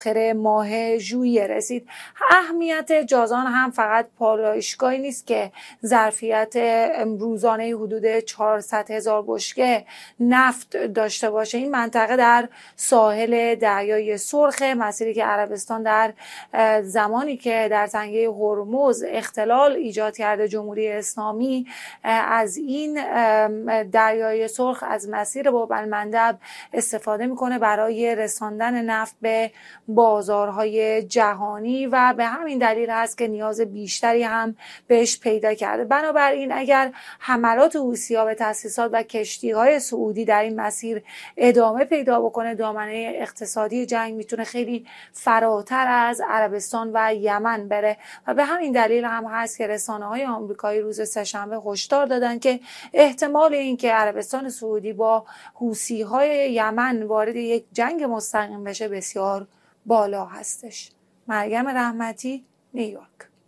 آخر ماه ژوئیه رسید. اهمیت جازان هم فقط پالایشگاهی نیست که ظرفیت روزانه حدود 400,000 بشکه نفت داشته باشه. این منطقه در ساحل دریای سرخ، مسیری که عربستان در زمانی که در تنگه هرمز اختلال ایجاد کرده جمهوری اسلامی از این دریای سرخ، از مسیر باب المندب استفاده میکنه برای رساندن نفت به بازارهای جهانی و به همین دلیل هست که نیاز بیشتری هم بهش پیدا کرده. بنابراین اگر حملات حوثی‌ها به تأسیسات و کشتی‌های سعودی در این مسیر ادامه پیدا بکنه، دامنه اقتصادی جنگ میتونه خیلی فراتر از عربستان و یمن بره و به همین دلیل هم هست که رسانه‌های آمریکایی روز سه‌شنبه هشدار دادن که احتمال این که عربستان سعودی با حوثی‌های یمن وارد یک جنگ مستقیم بشه بسیار بالا هستش. مریم رحمتی، نیویورک.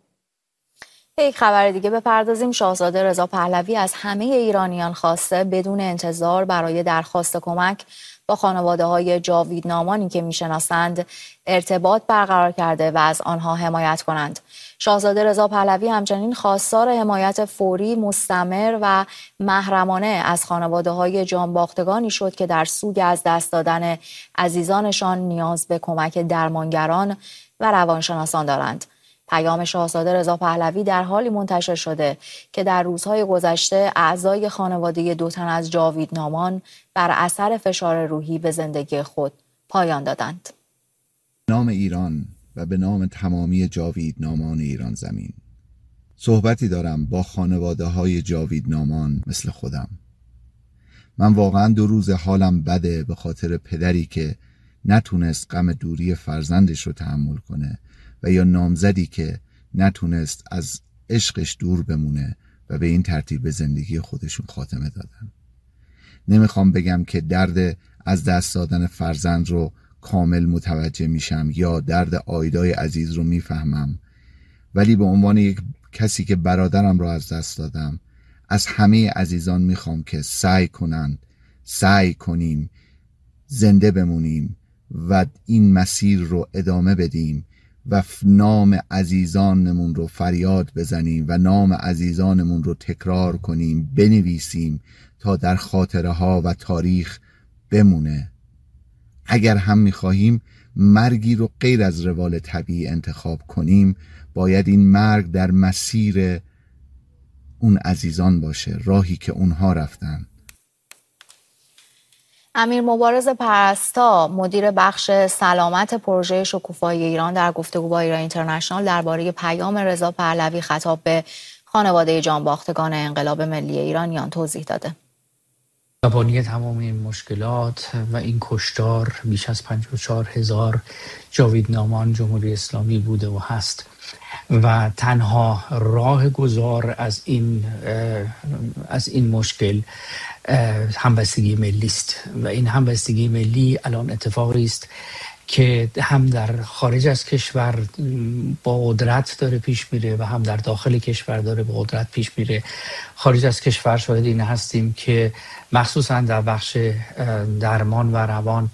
یک خبر دیگه بپردازیم. شاهزاده رضا پهلوی از همه ایرانیان خواسته بدون انتظار برای درخواست کمک با خانواده‌های جاویدنامانی که میشناسند ارتباط برقرار کرده و از آنها حمایت کنند. شاهزاده رضا پهلوی همچنین خواستار حمایت فوری، مستمر و محرمانه از خانواده‌های جانباختگانی شد که در سوگ از دست دادن عزیزانشان نیاز به کمک درمانگران و روانشناسان دارند. پیام شاهزاده رضا پهلوی در حالی منتشر شده که در روزهای گذشته اعضای خانواده 2 تن از جاویدنامان بر اثر فشار روحی به زندگی خود پایان دادند. نام ایران و به نام تمامی جاویدنامان ایران زمین صحبتی دارم با خانواده های جاویدنامان مثل خودم. من واقعا 2 روز حالم بده به خاطر پدری که نتونست غم دوری فرزندش رو تحمل کنه و یا نامزدی که نتونست از عشقش دور بمونه و به این ترتیب به زندگی خودشون خاتمه دادن. نمیخوام بگم که درد از دست دادن فرزند رو کامل متوجه میشم یا درد آیدای عزیز رو میفهمم، ولی به عنوان یک کسی که برادرم رو از دست دادم از همه عزیزان میخوام که سعی کنیم زنده بمونیم و این مسیر رو ادامه بدیم و نام عزیزانمون رو فریاد بزنیم و نام عزیزانمون رو تکرار کنیم، بنویسیم تا در خاطره ها و تاریخ بمونه. اگر هم میخواهیم مرگی رو غیر از روال طبیعی انتخاب کنیم، باید این مرگ در مسیر اون عزیزان باشه، راهی که اونها رفتن. امیر مبارز پرستا، مدیر بخش سلامت پروژه شکوفایی ایران، در گفتگو با ایران اینترنشنال درباره پیام رضا پهلوی خطاب به خانواده جانباختگان انقلاب ملی ایرانیان توضیح داده. زبانی تمام این مشکلات و این کشتار بیش از 54,000 جاویدنامان جمهوری اسلامی بوده و هست و تنها راه گذار از این مشکل همبستگی ملی است و این همبستگی ملی الان اتفاقی است که هم در خارج از کشور با قدرت داره پیش میره و هم در داخل کشور داره با قدرت پیش میره. خارج از کشور شاهد این هستیم که مخصوصا در بخش درمان و روان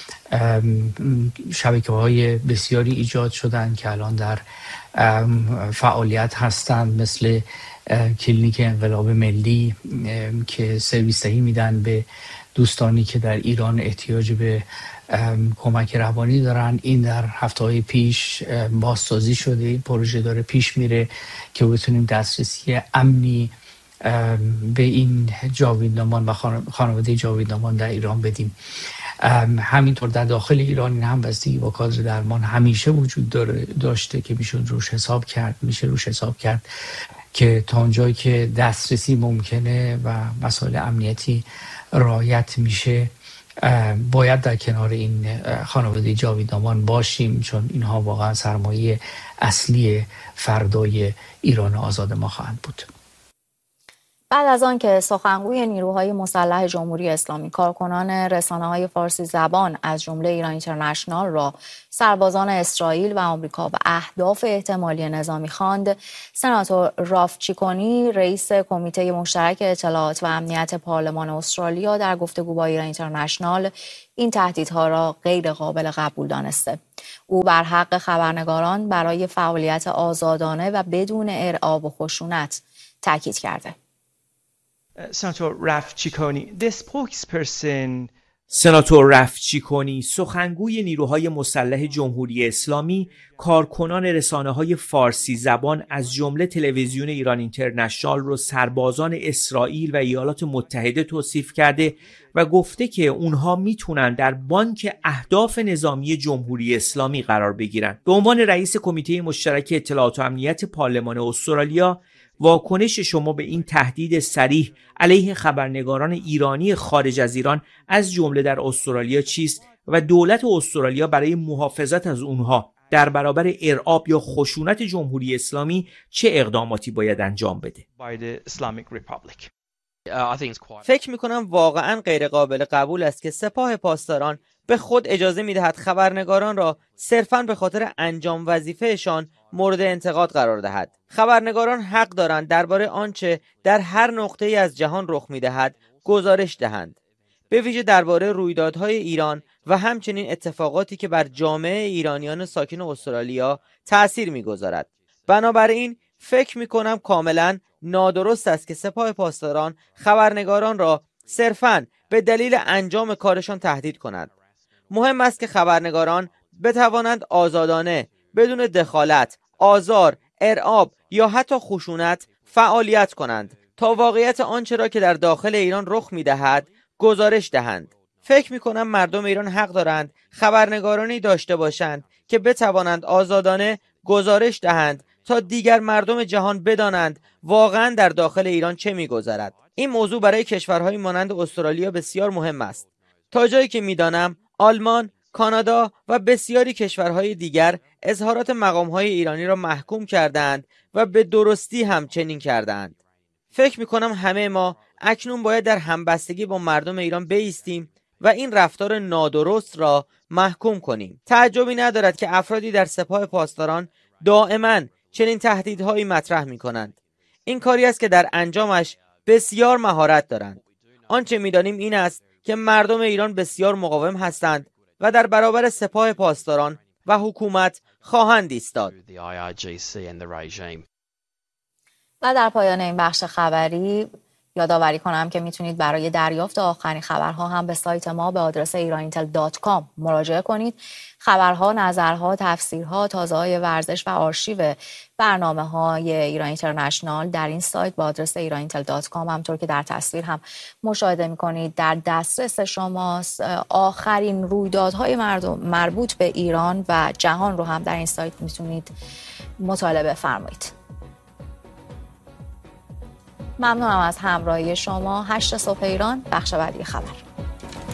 شبکه‌های بسیاری ایجاد شدن که الان در فعالیت هستند، مثل کلینیک انقلاب ملی که سرویس دهی میدن به دوستانی که در ایران احتیاج به کمک روانی دارن. این در هفته‌های پیش بازسازی شده، این پروژه داره پیش میره که بتونیم دسترسی امنی به این جاویدنامان و خانواده جاویدنامان در ایران بدیم. همینطور در داخل ایران این همبستگی با کادر درمان همیشه وجود داشته که میشه روش حساب کرد که تا اونجایی که دسترسی ممکنه و مسائل امنیتی رعایت میشه باید در کنار این خانواده جاویدنامان باشیم، چون اینها واقعا سرمایه اصلی فردای ایران آزاد ما خواهند بود. بعد از آن که سخنگوی نیروهای مسلح جمهوری اسلامی کارکنان رسانه‌های فارسی زبان از جمله ایران اینترنشنال را سربازان اسرائیل و آمریکا و اهداف احتمالی نظامی خواند، سناتور راف چیکونی رئیس کمیته مشترک اطلاعات و امنیت پارلمان استرالیا در گفتگو با ایران اینترنشنال این تهدیدها را غیر قابل قبول دانسته. او بر حق خبرنگاران برای فعالیت آزادانه و بدون ارعاب و خشونت تاکید کرده. سناتور راف چیکونی، سخنگوی نیروهای مسلح جمهوری اسلامی، کارکنان رسانه‌های فارسی زبان از جمله تلویزیون ایران اینترنشنال رو سربازان اسرائیل و ایالات متحده توصیف کرده و گفته که اونها میتونن در بانک اهداف نظامی جمهوری اسلامی قرار بگیرن. به عنوان رئیس کمیته مشترک اطلاعات و امنیت پارلمان استرالیا، واکنش شما به این تهدید صریح علیه خبرنگاران ایرانی خارج از ایران از جمله در استرالیا چیست و دولت استرالیا برای محافظت از اونها در برابر ارعاب یا خشونت جمهوری اسلامی چه اقداماتی باید انجام بده؟ فکر میکنم واقعا غیر قابل قبول است که سپاه پاسداران به خود اجازه میدهد خبرنگاران را صرفاً به خاطر انجام وظیفهشان مورد انتقاد قرار دهد. خبرنگاران حق دارند درباره آنچه در هر نقطه‌ای از جهان رخ میدهد گزارش دهند، به ویژه درباره رویدادهای ایران و همچنین اتفاقاتی که بر جامعه ایرانیان ساکن استرالیا تأثیر میگذارد. بنابراین فکر میکنم کاملا نادرست است که سپاه پاسداران خبرنگاران را صرفاً به دلیل انجام کارشان تهدید کنند. مهم است که خبرنگاران بتوانند آزادانه، بدون دخالت، آزار، ارعاب یا حتی خشونت فعالیت کنند تا واقعیت آنچه را که در داخل ایران رخ می‌دهد گزارش دهند. فکر می‌کنم مردم ایران حق دارند خبرنگارانی داشته باشند که بتوانند آزادانه گزارش دهند تا دیگر مردم جهان بدانند واقعا در داخل ایران چه می‌گذرد. این موضوع برای کشورهای مانند استرالیا بسیار مهم است. تا جایی که می‌دانم آلمان، کانادا و بسیاری کشورهای دیگر اظهارات مقام‌های ایرانی را محکوم کردند و به درستی هم چنین کردند. فکر می‌کنم همه ما اکنون باید در همبستگی با مردم ایران بایستیم و این رفتار نادرست را محکوم کنیم. تعجبی ندارد که افرادی در سپاه پاسداران دائما چنین تهدیدهایی مطرح می‌کنند. این کاری است که در انجامش بسیار مهارت دارند. آنچه می‌دانیم این است که مردم ایران بسیار مقاوم هستند و در برابر سپاه پاسداران و حکومت خواهند ایستاد. و در پایان این بخش خبری یادآوری کنم که میتونید برای دریافت آخرین خبرها هم به سایت ما به آدرس iranitel.com مراجعه کنید. خبرها، نظرها، تفسیرها، تازه‌های ورزش و آرشیو برنامه‌های ایران اینترنشنال در این سایت به آدرس iranitel.com همطور که در تصویر هم مشاهده می‌کنید در دسترس شماست. آخرین رویدادهای مربوط به ایران و جهان رو هم در این سایت میتونید مطالعه بفرمایید. ممنونم از همراهی شما. 8 صبح ایران، بخش بعدی خبر.